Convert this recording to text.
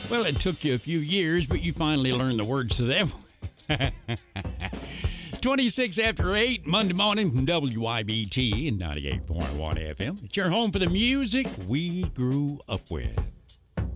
Well, it took you a few years, but you finally learned the words to them. 26 after 8, Monday morning from WYBT and 98.1 FM. It's your home for the music we grew up with.